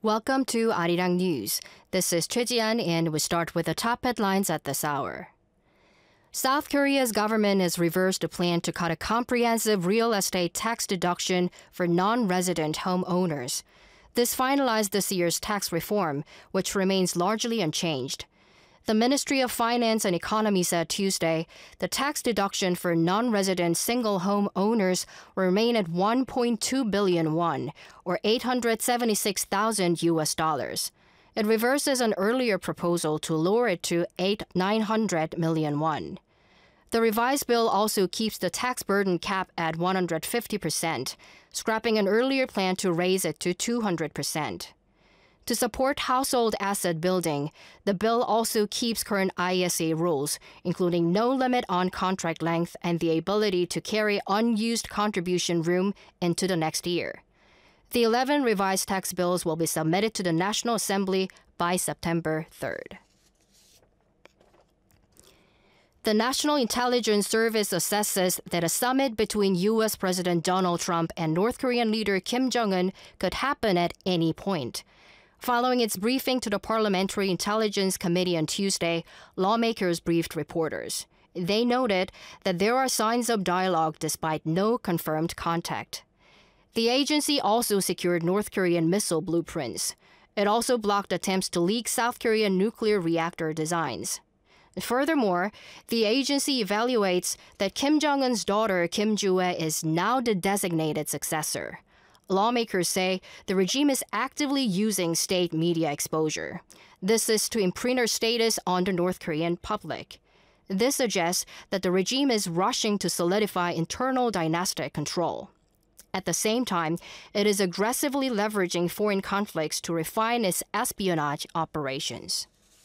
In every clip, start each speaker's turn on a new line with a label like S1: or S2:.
S1: Welcome to Arirang News. This is Choi Ji-an, and we start with the top headlines at this hour. South Korea's government has reversed a plan to cut a comprehensive real estate tax deduction for non-resident homeowners. This finalized this year's tax reform, which remains largely unchanged. The Ministry of Finance and Economy said Tuesday the tax deduction for non-resident single home owners will remain at 1.2 billion won, or $876,000. It reverses an earlier proposal to lower it to 900 million won. The revised bill also keeps the tax burden cap at 150%, scrapping an earlier plan to raise it to 200%. To support household asset building, the bill also keeps current ISA rules, including no limit on contract length and the ability to carry unused contribution room into the next year. The 11 revised tax bills will be submitted to the National Assembly by September 3rd. The National Intelligence Service assesses that a summit between U.S. President Donald Trump and North Korean leader Kim Jong-un could happen at any point. Following its briefing to the Parliamentary Intelligence Committee on Tuesday, lawmakers briefed reporters. They noted that there are signs of dialogue despite no confirmed contact. The agency also secured North Korean missile blueprints. It also blocked attempts to leak South Korean nuclear reactor designs. Furthermore, the agency evaluates that Kim Jong-un's daughter Kim Joo-ae is now the designated successor. Lawmakers say the regime is actively using state media exposure. This is to imprint her status on the North Korean public. This suggests that the regime is rushing to solidify internal dynastic control. At the same time, it is aggressively leveraging foreign conflicts to refine its espionage operations.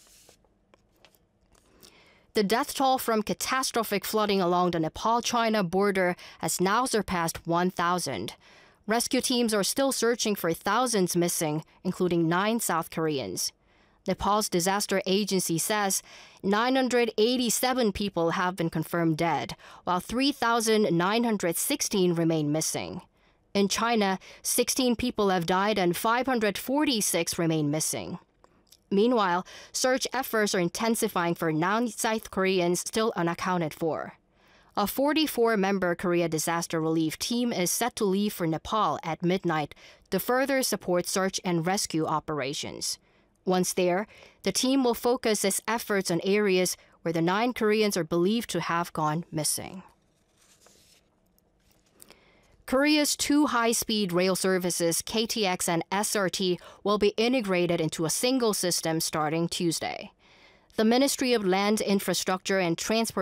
S1: The death toll from catastrophic flooding along the Nepal-China border has now surpassed 1,000. Rescue teams are still searching for thousands missing, including 9 South Koreans. Nepal's disaster agency says 987 people have been confirmed dead, while 3,916 remain missing. In China, 16 people have died and 546 remain missing. Meanwhile, search efforts are intensifying for 9 South Koreans still unaccounted for. A 44-member Korea disaster relief team is set to leave for Nepal at midnight to further support search and rescue operations. Once there, the team will focus its efforts on areas where the 9 Koreans are believed to have gone missing. Korea's 2 high-speed rail services, KTX and SRT, will be integrated into a single system starting Tuesday. The Ministry of Land, Infrastructure and Transportation